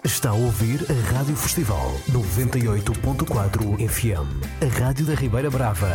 Está a ouvir a Rádio Festival 98.4 FM, a Rádio da Ribeira Brava.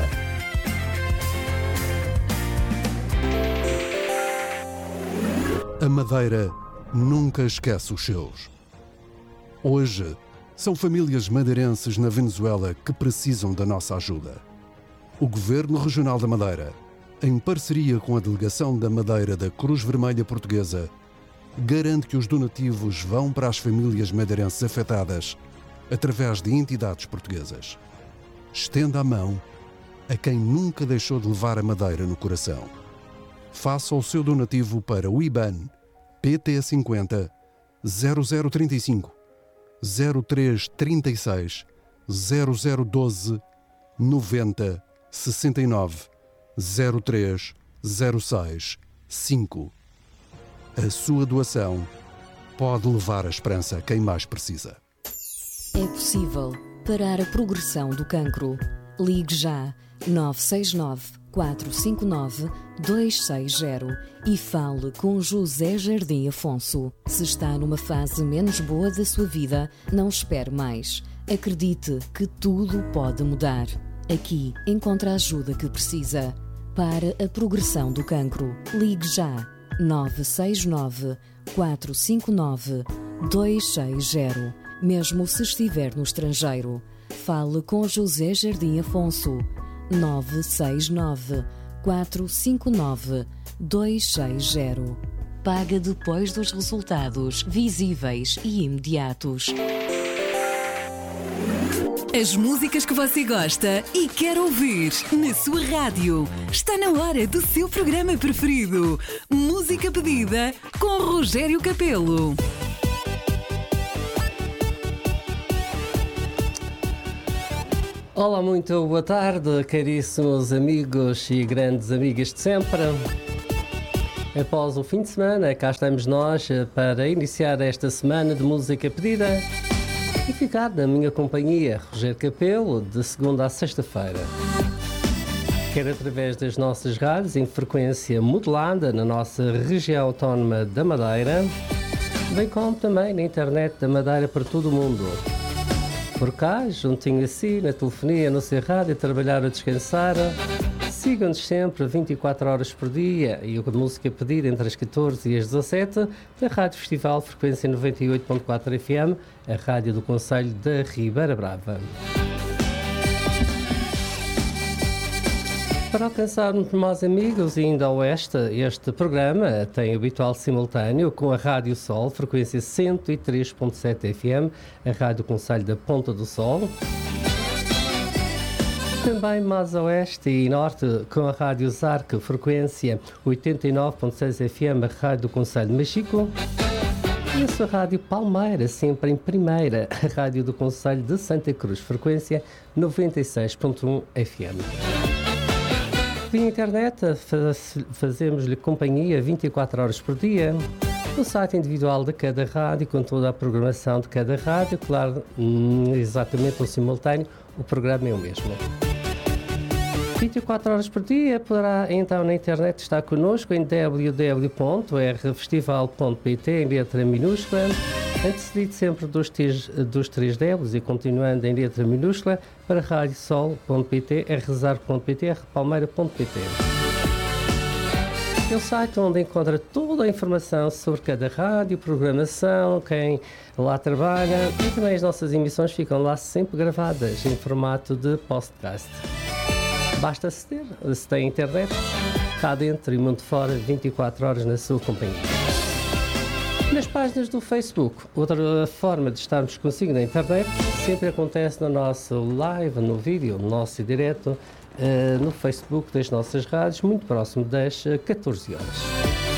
A Madeira nunca esquece os seus. Hoje, são famílias madeirenses na Venezuela que precisam da nossa ajuda. O Governo Regional da Madeira, em parceria com a Delegação da Madeira da Cruz Vermelha Portuguesa, garante que os donativos vão para as famílias madeirenses afetadas através de entidades portuguesas. Estenda a mão a quem nunca deixou de levar a Madeira no coração. Faça o seu donativo para o IBAN PT50 0035 0336 0012 90 69 03 06 5. A sua doação pode levar a esperança a quem mais precisa. É possível parar a progressão do cancro. Ligue já 969 459 260 e fale com José Jardim Afonso. Se está numa fase menos boa da sua vida, não espere mais. Acredite que tudo pode mudar. Aqui encontra a ajuda que precisa. Para a progressão do cancro, ligue já 969 459 260. Mesmo se estiver no estrangeiro, fale com José Jardim Afonso. 969 459 260. Paga depois dos resultados visíveis e imediatos. As músicas que você gosta e quer ouvir na sua rádio. Está na hora do seu programa preferido. Música pedida com Rogério Capelo. Olá, muito boa tarde, caríssimos amigos e grandes amigas de sempre. Após o fim de semana, cá estamos nós para iniciar esta semana de música pedida e ficar na minha companhia, Rogério Capelo, de segunda a sexta-feira. Quer através das nossas rádios em frequência modulada na nossa região autónoma da Madeira, bem como também na internet da Madeira para todo o mundo. Por cá, juntinho assim, na telefonia, no seu rádio, a trabalhar ou descansar. Sigam-nos sempre 24 horas por dia e a música pedida entre as 14 e as 17 da Rádio Festival Frequência 98.4 FM, a rádio do Concelho da Ribeira Brava. Para alcançarmos mais amigos e ainda a oeste, este programa tem habitual simultâneo com a Rádio Sol, frequência 103.7 FM, a rádio do Concelho da Ponta do Sol. Também mais a oeste e norte com a Rádio Zarca, frequência 89.6 FM, a rádio do Concelho de Machico. E a sua Rádio Palmeira, sempre em primeira, a rádio do Concelho de Santa Cruz, frequência 96.1 FM. Via internet, fazemos-lhe companhia 24 horas por dia. No site individual de cada rádio, com toda a programação de cada rádio, claro, exatamente no simultâneo, o programa é o mesmo. 24 horas por dia, poderá então na internet estar connosco em www.rfestival.pt em letra minúscula, antecedido sempre dos três Ws e continuando em letra minúscula para radiosol.pt, rzar.pt, rpalmeira.pt. É o site onde encontra toda a informação sobre cada rádio, programação, quem lá trabalha e também as nossas emissões ficam lá sempre gravadas em formato de podcast. Basta aceder, se tem internet, cá dentro e mundo fora, 24 horas na sua companhia. Nas páginas do Facebook, outra forma de estarmos consigo na internet, sempre acontece no nosso live, no vídeo, no nosso direto, no Facebook das nossas rádios, muito próximo das 14 horas.